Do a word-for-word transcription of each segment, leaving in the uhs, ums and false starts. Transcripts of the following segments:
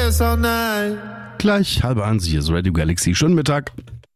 guess all night. Gleich halb eins, hier ist Radio Galaxy. Schönen Mittag.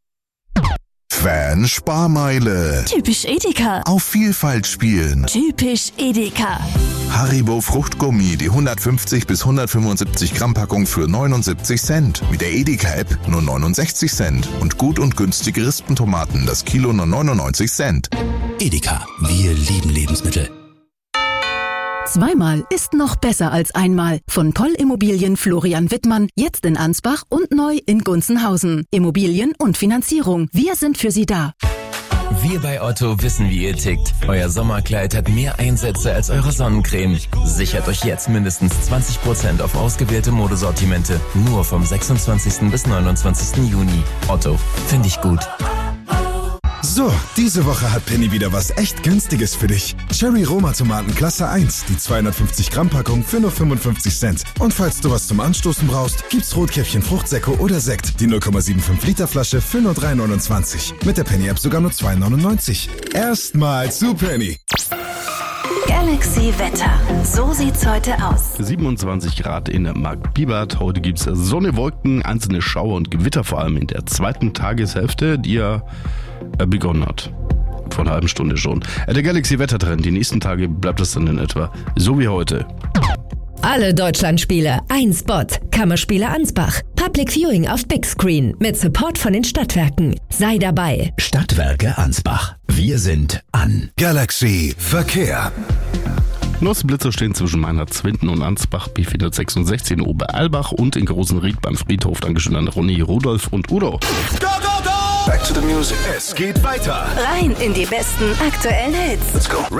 Fan-Sparmeile. Typisch Edeka. Auf Vielfalt spielen. Typisch Edeka. Haribo Fruchtgummi, die hundertfünfzig bis hundertfünfundsiebzig Gramm Packung für neunundsiebzig Cent. Mit der Edeka-App nur neunundsechzig Cent. Und gut und günstige Rispentomaten, das Kilo nur neunundneunzig Cent. Edeka, wir lieben Lebensmittel. Zweimal ist noch besser als einmal. Von Poll Immobilien Florian Wittmann, jetzt in Ansbach und neu in Gunzenhausen. Immobilien und Finanzierung, wir sind für Sie da. Wir bei Otto wissen, wie ihr tickt. Euer Sommerkleid hat mehr Einsätze als eure Sonnencreme. Sichert euch jetzt mindestens zwanzig Prozent auf ausgewählte Modesortimente. Nur vom sechsundzwanzigsten bis neunundzwanzigsten Juni. Otto, finde ich gut. So, diese Woche hat Penny wieder was echt Günstiges für dich. Cherry Roma Tomaten Klasse eins, die zweihundertfünfzig Gramm Packung für nur fünfundfünfzig Cent. Und falls du was zum Anstoßen brauchst, gibt's Rotkäppchen Fruchtsäcke oder Sekt, die null Komma fünfundsiebzig Liter Flasche für nur drei neunundzwanzig. Mit der Penny App sogar nur zwei neunundneunzig. Erstmal zu Penny. Galaxy Wetter. So sieht's heute aus. siebenundzwanzig Grad in Markt Bibart. Heute gibt's Sonne, Wolken, einzelne Schauer und Gewitter, vor allem in der zweiten Tageshälfte, die ja begonnen hat. Vor einer halben Stunde schon. Der Galaxy-Wettertrend. Die nächsten Tage bleibt es dann in etwa so wie heute. Alle Deutschlandspiele, ein Spot. Kammerspiele Ansbach. Public Viewing auf Big Screen mit Support von den Stadtwerken. Sei dabei. Stadtwerke Ansbach. Wir sind an. Galaxy Verkehr. Nosblitzer stehen zwischen Meinhard-Zwinden und Ansbach, B vierhundertsechsundsechzig in Oberalbach und in Großenried beim Friedhof. Dankeschön an Ronny, Rudolf und Udo. Go, go, go! Back to the music. Es geht weiter. Rein in die besten aktuellen Hits. Let's go.